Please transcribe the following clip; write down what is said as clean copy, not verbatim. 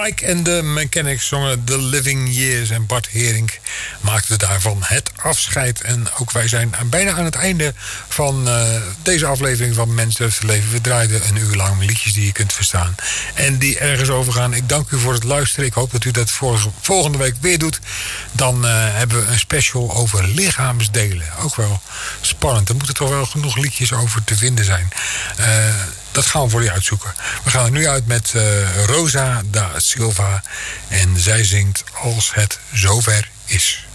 Mike en de Mechanics zongen The Living Years. En Bart Herink maakte daarvan het afscheid. En ook wij zijn bijna aan het einde van deze aflevering van Mensen Durft te Leven. We draaiden een uur lang liedjes die je kunt verstaan. En die ergens overgaan. Ik dank u voor het luisteren. Ik hoop dat u dat volgende week weer doet. Dan hebben we een special over lichaamsdelen. Ook wel spannend. Er moeten toch wel genoeg liedjes over te vinden zijn. Dat gaan we voor je uitzoeken. We gaan er nu uit met Rosa da Silva. En zij zingt Als het zover is.